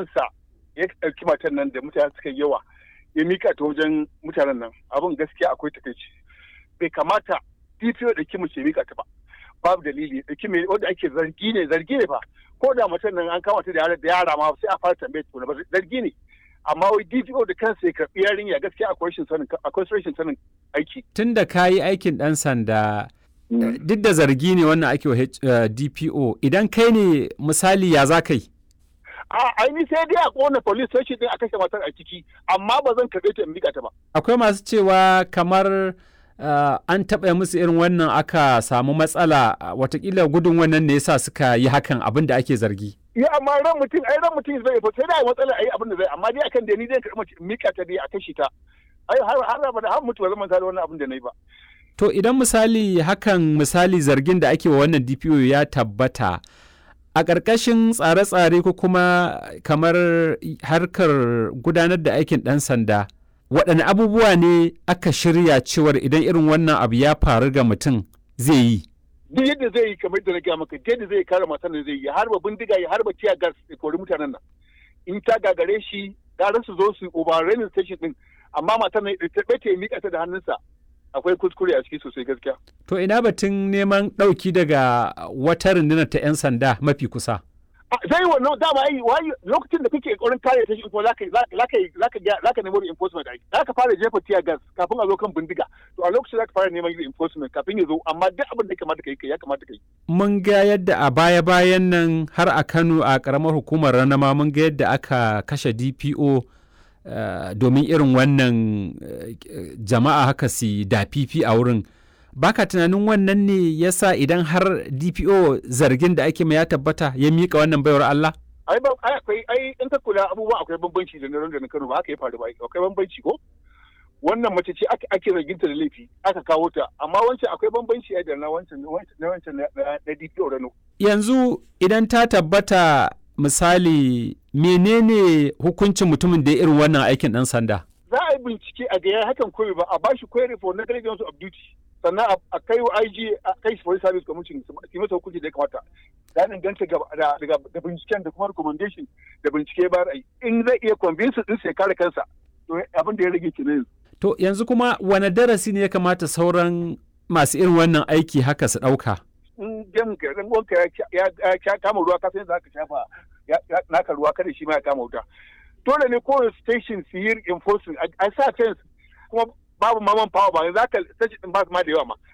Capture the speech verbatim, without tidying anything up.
kansa ya ɗauki matan nan da mutane suka yawa ya mika ta wajen mutanen nan, abin gaskiya akwai takaici. Bai kamata D P O da kimu ce mika ta ba, babu dalili. Da kimi wanda ake zargi ne zargi ne fa, ko da matan nan an kama ta da yara ma sai a fara tambaye ta ba zargi ne. Amma wai D P O da kansa ya karɓi yarinya gaskiya akwai rashin sanin akwai rashin sanin aiki. Tun da ka yi aikin ɗan sanda, duk da zargi ne wannan ake wa D P O, idan kai ne misali ya za ka yi? A aini sai dai a kona police station din a kashe matar a ciki, amma ba zan karɓe ta in miƙa ta ba. Akwai masu cewa kamar uh, an taɓa musu irin wannan aka samu matsala, watakila gudun wannan ne yasa suka yi hakan abin da ake zargi. Ya amma ran mutum ai ran mutum zai fa sai da matsala ai abin da zai, amma dai akan da ni zai karɓi miƙa ta dai a kashe ta. Ai har har ba da har mutu ba zan manta da wannan abin da nayi ba. To idan misali hakan misali zargin da ake wa wannan D P O ya tabbata, a ƙarƙashin tsare-tsare ko kuma kamar harkar gudanar da aikin ɗan sanda, waɗanne abubuwa ne aka shirya cewar idan irin wannan abu ya faru ga mutum zai yi? Duk yadda zai yi kamar da na gaya maka, yadda zai kare matan da zai yi, harba bindiga ya harba tiya gas ya kori mutanen nan. In ta gagare shi, gara su zo su overrunning station din, amma matan nan ta ɓace ya miƙa ta da hannunsa. Akwai kuskure a ciki sosai gaskiya. To ina batun neman ɗauki daga wata rundunar ta 'yan sanda mafi kusa? Zai wannan dama ai lokacin da kake ƙoƙarin kare ta shi ko zaka zaka zaka zaka nemo reinforcement ai. Zaka fara jefa tear gas kafin a zo kan bindiga. To a lokacin zaka fara neman reinforcement kafin ya zo, amma duk abin da ya kamata kai ya kamata kai. Mun ga yadda a baya-bayan nan har a Kano a ƙaramar hukumar Ranama mun ga yadda aka kashe D P O Uh, domin irin wannan uh, jama'a haka si da fifi a wurin. Baka tunanin wannan ne yasa idan har D P O zargin da ake mai ya tabbata ya mika wannan baiwar Allah? Ai ba ai akwai ai in ka kula abubuwan akwai bambanci da na da Kano, ba haka ya faru ba, akwai bambanci ko? Wannan mace ce ake ake zargin ta da laifi aka kawo ta, amma wancan akwai bambanci da na wancan na wancan na D P O Rano. Yanzu idan ta tabbata misali menene hukuncin mutumin da ya irin wannan aikin ɗan sanda? Za a yi bincike a gaya hakan koyi ba, a ba shi query for negligence of duty, sannan a kai wa I G a kai shi police service commission su masa hukunci da ya kamata. Ya danganta da binciken da kuma recommendation da bincike ba ra'ayi. In zai iya convince din sai kare kansa, to abin da ya rage ki ne. To yanzu kuma wane darasi ne ya kamata sauran masu irin wannan aiki haka su ɗauka? In jan ɗan uwanka ya kama ruwa ka san za ka shafa naka ruwa kada shi ma ya kama wuta. Dole ne kowane station su yi enforcing a sa fence, kuma babu maman power ba za ka station din ba su ma da yawa ma.